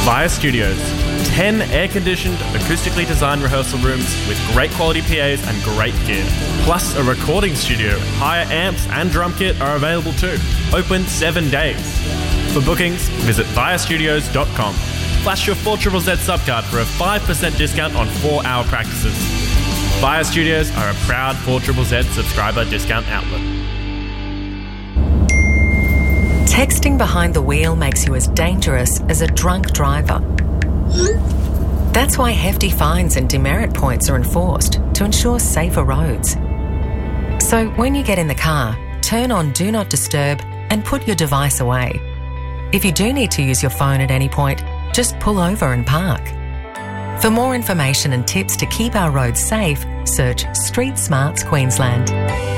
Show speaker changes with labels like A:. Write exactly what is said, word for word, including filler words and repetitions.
A: Via Studios. ten air-conditioned, acoustically designed rehearsal rooms with great quality P As and great gear. Plus a recording studio. Higher amps and drum kit are available too. Open seven days. For bookings, visit via studios dot com. Flash your four Z Z Z subcard for a five percent discount on four-hour practices. Via Studios are a proud four Z Z Z subscriber discount outlet.
B: Texting behind the wheel makes you as dangerous as a drunk driver. That's why hefty fines and demerit points are enforced to ensure safer roads. So when you get in the car, turn on Do Not Disturb and put your device away. If you do need to use your phone at any point, just pull over and park. For more information and tips to keep our roads safe, search Street Smarts Queensland.